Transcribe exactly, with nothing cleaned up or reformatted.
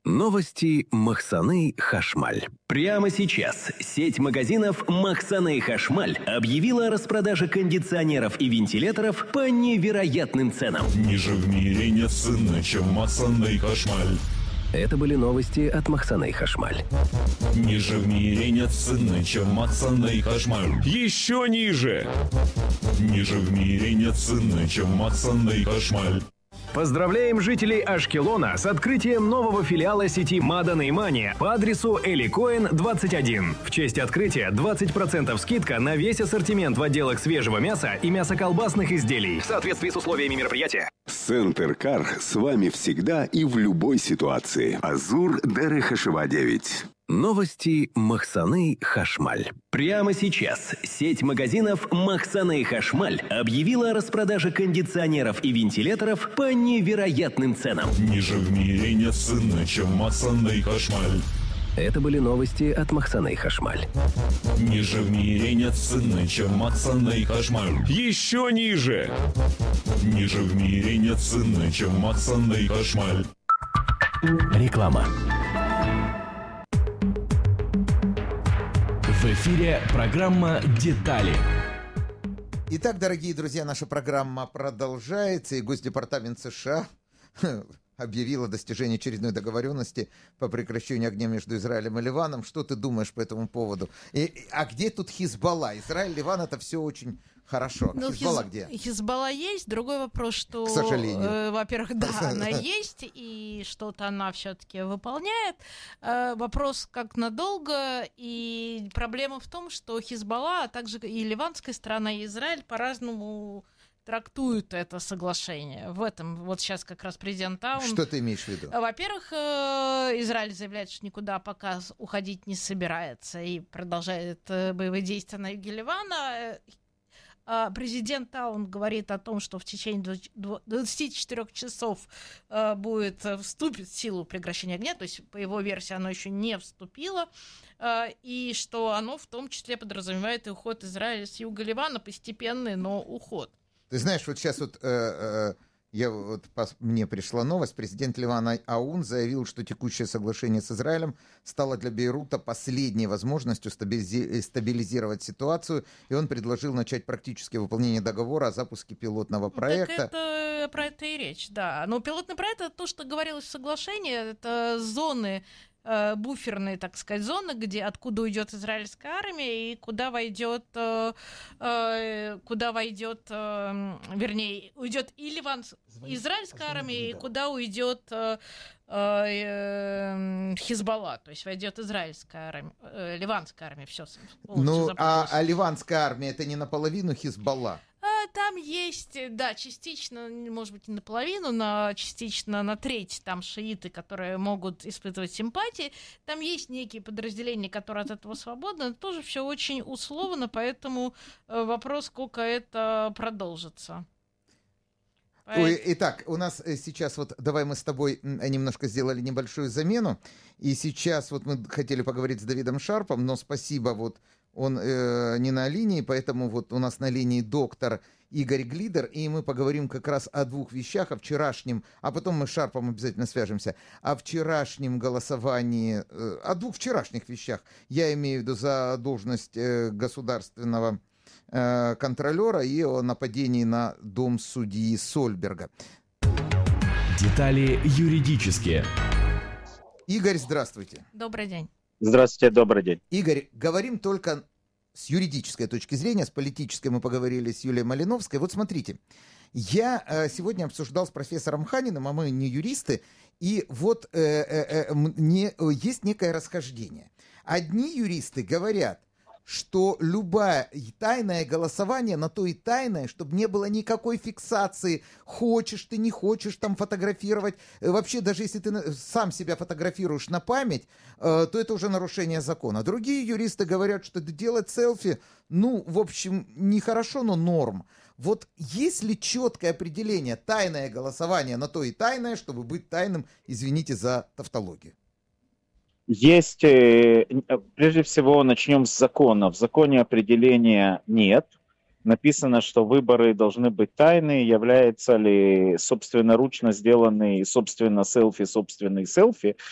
Новости Махсаны Хашмаль. Прямо сейчас сеть магазинов Махсаны Хашмаль объявила о распродаже кондиционеров и вентиляторов по невероятным ценам. Ниже в мире нет цены, чем Махсаны Хашмаль. Это были новости от Махсаны Хашмаль. Ниже в мире нет цены, чем Махсаны Хашмаль. Еще ниже! Ниже в мире нет цены, чем Махсаны Хашмаль. Поздравляем жителей Ашкелона с открытием нового филиала сети Мадан и Мани по адресу Эликоин двадцать один. В честь открытия двадцать процентов скидка на весь ассортимент в отделах свежего мяса и мясоколбасных изделий в соответствии с условиями мероприятия. Центр Кар с вами всегда и в любой ситуации. Азур Деры Хашива девять. Новости Махсаны Хашмаль. Прямо сейчас сеть магазинов Махсаны Хашмаль объявила о распродаже кондиционеров и вентиляторов по невероятным ценам. Ниже в мире нет цены, чем Махсаны Хашмаль. Это были новости от Махсаны Хашмаль. Ниже в мире нет цены, чем Махсаны Хашмаль. Еще ниже! Ниже в мире нет цены, чем Махсаны Хашмаль. Реклама. В эфире программа «Детали». Итак, дорогие друзья, наша программа продолжается, и Госдепартамент США объявил о достижении очередной договоренности по прекращению огня между Израилем и Ливаном. Что ты думаешь по этому поводу? И, а где тут Хизбалла? Израиль, Ливан — это все очень хорошо. Ну, Хизбалла Хиз... где? Хизбалла есть. Другой вопрос, что, к сожалению, э, во-первых, да, она есть, и что-то она все-таки выполняет. Э, вопрос, как надолго, и проблема в том, что Хизбалла, а также и ливанская сторона, и Израиль по-разному трактуют это соглашение. В этом вот сейчас как раз президент Таун... Что ты имеешь в виду? Во-первых, Израиль заявляет, что никуда пока уходить не собирается и продолжает боевые действия на юге Ливана. Президент Таун говорит о том, что в течение двадцати четырёх часов будет, вступит в силу прекращение огня, то есть по его версии оно еще не вступило, и что оно в том числе подразумевает и уход Израиля с юга Ливана, постепенный, но уход. Ты знаешь, вот сейчас вот, э, э, я, вот пос, мне пришла новость, президент Ливана Аун заявил, что текущее соглашение с Израилем стало для Бейрута последней возможностью стабилизи- стабилизировать ситуацию, и он предложил начать практическое выполнение договора о запуске пилотного проекта. Так это про это и речь, да. Но пилотный проект — это то, что говорилось в соглашении, это зоны, буферные, так сказать, зоны, где, откуда уйдет израильская армия и куда войдет, э, э, куда войдет, э, вернее, уйдет и Ливан, израильская армия, и куда уйдет э, э, Хизбалла, то есть войдет израильская армия, э, ливанская армия, все. Ну, а, а ливанская армия — это не наполовину Хизбалла? Там есть, да, частично, может быть, не наполовину, но частично на треть там шииты, которые могут испытывать симпатии. Там есть некие подразделения, которые от этого свободны. Это тоже все очень условно, поэтому вопрос, сколько это продолжится. Ой, итак, у нас сейчас вот, давай мы с тобой немножко сделали небольшую замену, и сейчас вот мы хотели поговорить с Давидом Шарпом, но спасибо, вот он э, не на линии, поэтому вот у нас на линии доктор Игорь Глидер, и мы поговорим как раз о двух вещах, о вчерашнем, а потом мы с Шарпом обязательно свяжемся, о вчерашнем голосовании, э, о двух вчерашних вещах. Я имею в виду за должность э, государственного э, контролера и о нападении на дом судьи Сольберга. Детали юридические. Игорь, здравствуйте. Добрый день. Здравствуйте, добрый день. Игорь, говорим только с юридической точки зрения, с политической мы поговорили с Юлией Малиновской. Вот смотрите, я э, сегодня обсуждал с профессором Ханиным, а мы не юристы, и вот э, э, э, не, есть некое расхождение. Одни юристы говорят, что любое тайное голосование на то и тайное, чтобы не было никакой фиксации, хочешь ты, не хочешь там фотографировать. Вообще, даже если ты сам себя фотографируешь на память, то это уже нарушение закона. Другие юристы говорят, что делать селфи, ну, в общем, нехорошо, но норм. Вот есть ли четкое определение тайное голосование на то и тайное, чтобы быть тайным, извините за тавтологию? Есть, прежде всего, начнем с закона. В законе определения нет. Написано, что выборы должны быть тайные. Является ли собственноручно сделанный, собственно, селфи, собственный селфи